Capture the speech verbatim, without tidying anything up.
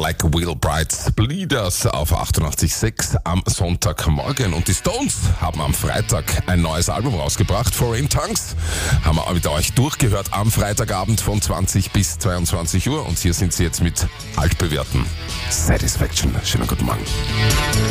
Black Wheel Brides Bleeders auf achtundachtzig Komma sechs am Sonntagmorgen. Und die Stones haben am Freitag ein neues Album rausgebracht, Foreign Tongues. Haben wir mit euch durchgehört am Freitagabend von zwanzig bis zweiundzwanzig Uhr. Und hier sind sie jetzt mit altbewährten Satisfaction. Schönen guten Morgen.